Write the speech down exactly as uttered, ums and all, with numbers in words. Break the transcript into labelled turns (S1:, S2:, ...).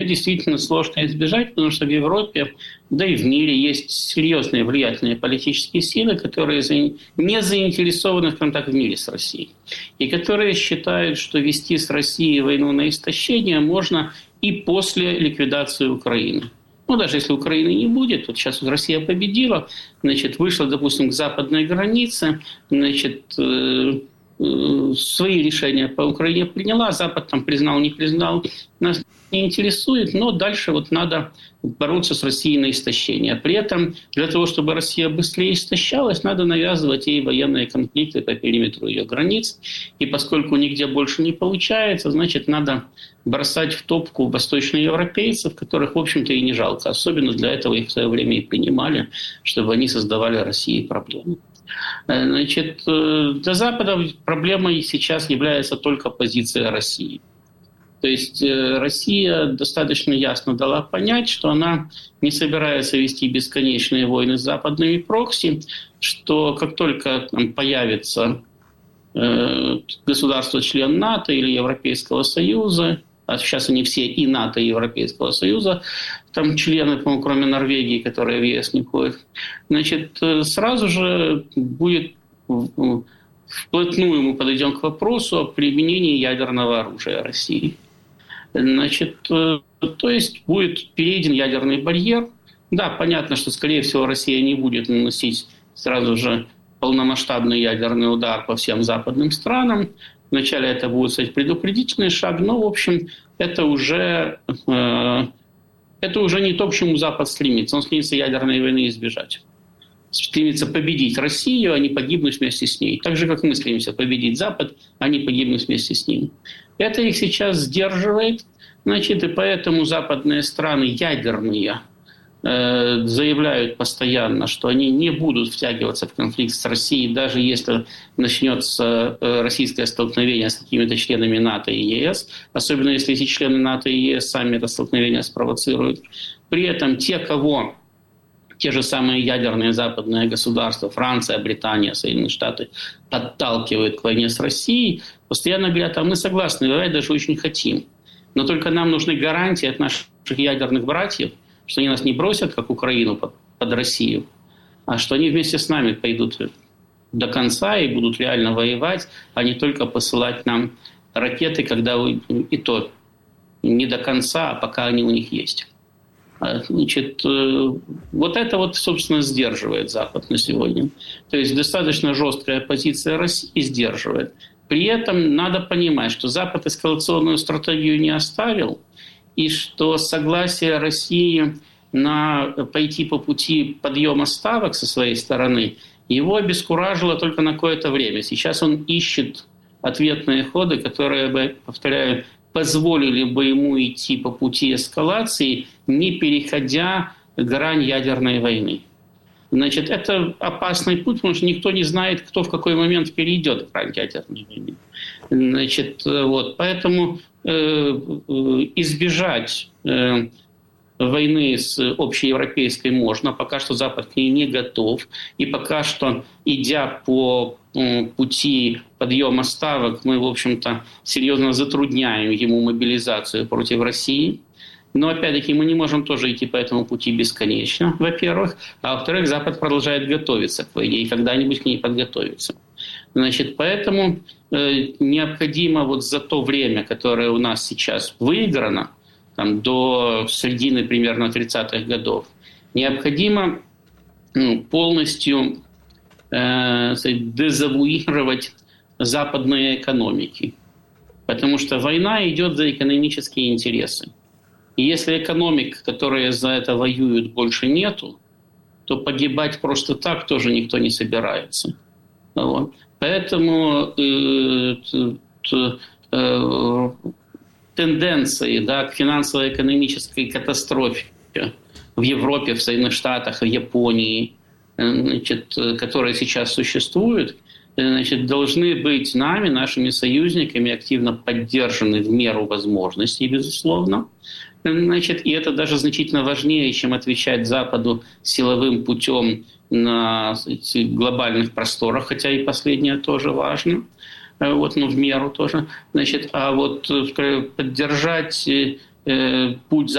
S1: действительно сложно избежать, потому что в Европе, да и в мире есть серьезные влиятельные политические силы, которые не заинтересованы, скажем так, в мире с Россией. И которые считают, что вести с Россией войну на истощение можно и после ликвидации Украины. Ну, даже если Украины не будет, вот сейчас вот Россия победила, значит, вышла, допустим, к западной границе, значит, э, э, свои решения по Украине приняла, Запад там признал, не признал, нас не интересует, но дальше вот надо бороться с Россией на истощение. При этом для того, чтобы Россия быстрее истощалась, надо навязывать ей военные конфликты по периметру ее границ. И поскольку нигде больше не получается, значит, надо бросать в топку восточноевропейцев, которых, в общем-то, и не жалко. Особенно для этого их в свое время и принимали, чтобы они создавали России проблемы. Значит, для Запада проблемой сейчас является только позиция России. То есть Россия достаточно ясно дала понять, что она не собирается вести бесконечные войны с западными прокси, что как только там появится государство-член НАТО или Европейского Союза, а сейчас они все и НАТО, и Европейского Союза, там члены, по-моему, кроме Норвегии, которые в ЕС не входят, значит, сразу же будет вплотную мы подойдем к вопросу о применении ядерного оружия России. Значит, то есть будет перейден ядерный барьер. Да, понятно, что, скорее всего, Россия не будет наносить сразу же полномасштабный ядерный удар по всем западным странам. Вначале это будет, кстати, предупредительный шаг, но, в общем, это уже, э, это уже не то, к чему Запад стремится. Он стремится ядерной войны избежать. Стремится победить Россию, а не погибнуть вместе с ней. Так же, как мы стремимся победить Запад, а не погибнуть вместе с ним. Это их сейчас сдерживает. Значит, и поэтому западные страны ядерные э, заявляют постоянно, что они не будут втягиваться в конфликт с Россией, даже если начнется э, российское столкновение с какими-то членами НАТО и ЕС, особенно если эти члены НАТО и ЕС сами это столкновение спровоцируют. При этом те, кого те же самые ядерные западные государства, Франция, Британия, Соединенные Штаты, подталкивают к войне с Россией, постоянно говорят, а мы согласны, воевать даже очень хотим. Но только нам нужны гарантии от наших ядерных братьев, что они нас не бросят, как Украину, под, под Россию, а что они вместе с нами пойдут до конца и будут реально воевать, а не только посылать нам ракеты, когда и то не до конца, а пока они у них есть. Значит, вот это вот, собственно, сдерживает Запад на сегодня. То есть достаточно жесткая позиция России сдерживает. При этом надо понимать, что Запад эскалационную стратегию не оставил, и что согласие России на пойти по пути подъема ставок со своей стороны его обескуражило только на какое-то время. Сейчас он ищет ответные ходы, которые бы, повторяю, позволили бы ему идти по пути эскалации, не переходя грань ядерной войны. Значит, это опасный путь, потому что никто не знает, кто в какой момент перейдет грань ядерной войны. Значит, вот, поэтому э, избежать э, войны с общеевропейской можно, пока что Запад к ней не готов, и пока что, идя по пути подъема ставок, мы, в общем-то, серьезно затрудняем ему мобилизацию против России. Но, опять-таки, мы не можем тоже идти по этому пути бесконечно, во-первых. А во-вторых, Запад продолжает готовиться к войне и когда-нибудь к ней подготовится. Значит, поэтому э, необходимо вот за то время, которое у нас сейчас выиграно, там, до середины примерно тридцатых годов, необходимо ну, полностью э, дезавуировать западные экономики. Потому что война идет за экономические интересы. И если экономик, которые за это воюют, больше нету, то погибать просто так тоже никто не собирается. Вот. Поэтому э, э, э, тенденции да, к финансово-экономической катастрофе в Европе, в Соединенных Штатах, в Японии, значит, которые сейчас существуют, значит, должны быть нами, нашими союзниками, активно поддержаны в меру возможностей, безусловно. Значит, и это даже значительно важнее, чем отвечать Западу силовым путем на глобальных просторах, хотя и последнее тоже важно, вот, но в меру тоже. Значит, а вот поддержать э, путь